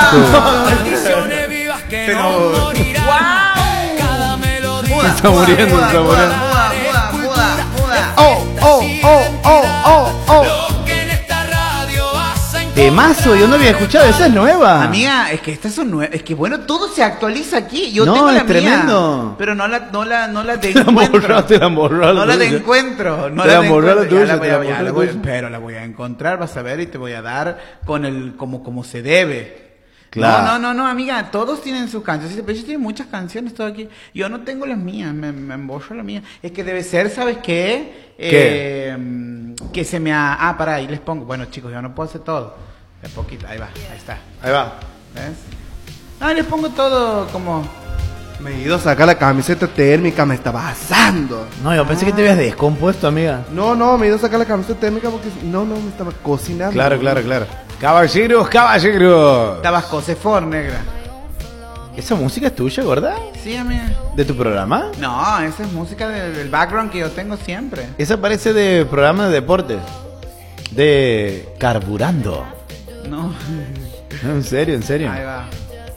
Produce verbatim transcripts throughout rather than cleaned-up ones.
Maldiciones vivas que Pero- no morirán. ¡Wow! Cada melodía. Se está muriendo, se está muriendo. Muda, muda, muda, muda. Oh, oh, oh, oh, oh, oh. Lo que en esta radio hacen. Temazo, yo no había escuchado, esa es nueva. Amiga, es que estas son nuevas. Es que bueno, todo se actualiza aquí. Yo No, tengo la es tremendo. mía, pero no la, no la, no la te Te la encuentro. borró, te la borró, No la tuya. te encuentro. No Te la la borró la encuentro. Ya tuya, voy te a- la ya borró la la voy- tuya. Pero la voy a encontrar, vas a ver, y te voy a dar con el como, como se debe. Claro. No, no, no, no, amiga, todos tienen sus canciones, pero ellos tienen muchas canciones, todo aquí. Yo no tengo las mías, me, me embollo la mía. Es que debe ser, ¿sabes qué? ¿Qué? Eh, que se me ha... Ah, pará, ahí les pongo. Bueno, chicos, yo no puedo hacer todo. De poquito, ahí va, ahí está. Ahí va. ¿Ves? Ah, les pongo todo como... Me he ido a sacar la camiseta térmica, me estaba asando. No, yo pensé que te habías descompuesto, amiga. No, no, me he ido a sacar la camiseta térmica porque no, no, me estaba cocinando. Claro, claro, claro. Caballeros, caballeros. Tabasco, Cefor, negra. ¿Esa música es tuya, gorda? Sí, amiga. ¿De tu programa? No, esa es música del, del background que yo tengo siempre. Esa parece de programa de deportes. De Carburando. No. No, en serio, en serio. Ahí va.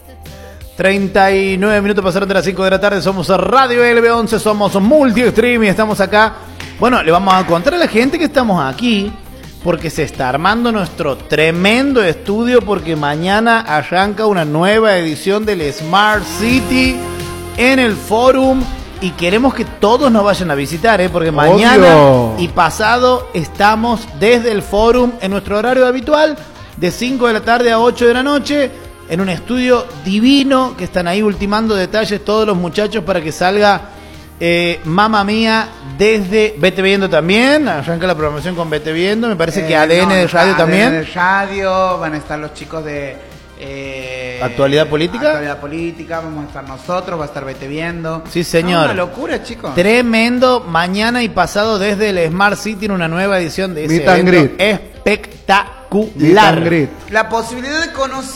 treinta y nueve minutos pasaron de las cinco de la tarde. Somos Radio L B once, somos multi-stream y estamos acá. Bueno, le vamos a contar a la gente que estamos aquí porque se está armando nuestro tremendo estudio, porque mañana arranca una nueva edición del Smart City en el Forum y queremos que todos nos vayan a visitar, ¿eh? Porque mañana Obvio. y pasado estamos desde el Forum en nuestro horario habitual de cinco de la tarde a ocho de la noche en un estudio divino que están ahí ultimando detalles todos los muchachos para que salga eh, Mamma Mía desde Vete Viendo también. Arranca la programación con Vete Viendo. Me parece que Eh, A D N no, de Radio A D N también. de radio, van a estar los chicos de... eh, ¿Actualidad política? Actualidad política, vamos a estar nosotros, va a estar Vete Viendo. Sí, señor. No, una locura, chicos. Tremendo. Mañana y pasado desde el Smart City en una nueva edición de ese Meet and evento greet. espectacular. Meet and greet. La posibilidad de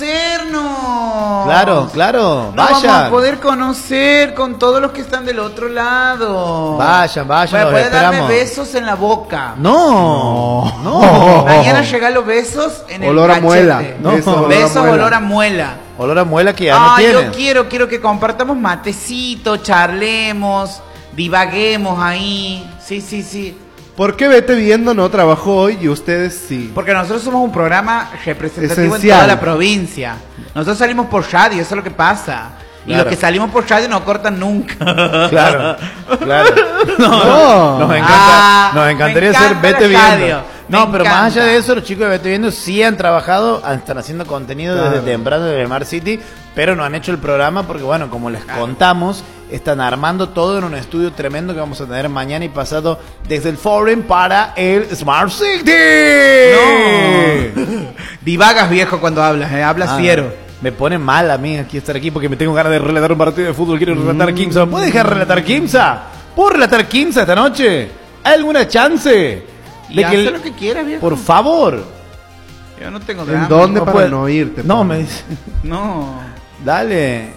conocernos. Claro, claro. Nos vamos a Vayan. poder conocer con todos los que están del otro lado. Vayan, vayan, Voy a los poder darme esperamos. besos en la boca. No, no. Mañana llegan los besos en el Olor a cachete. muela. No. Besos, olor a Besos, muela. olor a muela. Olor a muela que ya Ah, no yo tiene. quiero, quiero que compartamos matecito, charlemos, divaguemos ahí. Sí, sí, sí. ¿Por qué Vete Viendo no trabajó hoy y ustedes sí? Porque nosotros somos un programa representativo en Esencial. toda la provincia. Nosotros salimos por radio, eso es lo que pasa. Y Claro. los que salimos por radio no cortan nunca. Claro, claro. No, No. Nos, encanta, Ah, nos encantaría me ser encanta Vete la Viendo. radio, No, me pero más encanta. allá de eso, los chicos de Vete Viendo sí han trabajado, están haciendo contenido Claro. desde temprano de Smart City, pero no han hecho el programa porque, bueno, como les contamos, están armando todo en un estudio tremendo que vamos a tener mañana y pasado desde el Forum para el Smart City. No. Divagas, viejo, cuando hablas, eh, hablas Ah, fiero. Me pone mal a mí aquí estar aquí porque me tengo ganas de relatar un partido de fútbol. Quiero relatar Kimsa. ¿Me puede dejar relatar Kimsa? ¿Puedo relatar Kimsa esta noche? ¿Hay alguna chance? Y haz lo que quieras, viejo. Por favor. Yo no tengo ¿En drama. dónde No para puede- no irte? No, pa? me dice. No. Dale.